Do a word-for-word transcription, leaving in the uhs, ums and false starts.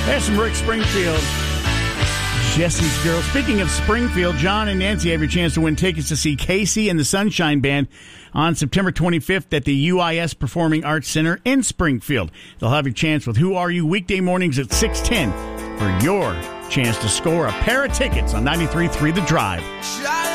There's some Rick Springfield. Jesse's Girl. Speaking of Springfield, John and Nancy have your chance to win tickets to see Casey and the Sunshine Band on September twenty-fifth at the U I S Performing Arts Center in Springfield. They'll have your chance with Who Are You weekday mornings at six ten for your chance to score a pair of tickets on ninety-three point three The Drive.